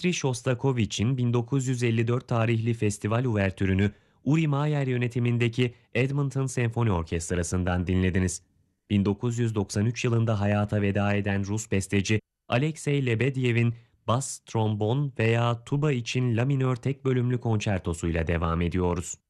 Dmitri Shostakovich'in 1954 tarihli festival uvertürünü Uri Mayer yönetimindeki Edmonton Senfoni Orkestrası'ndan dinlediniz. 1993 yılında hayata veda eden Rus besteci Alexey Lebedyev'in bas, trombon veya tuba için la minör tek bölümlü konçertosuyla devam ediyoruz.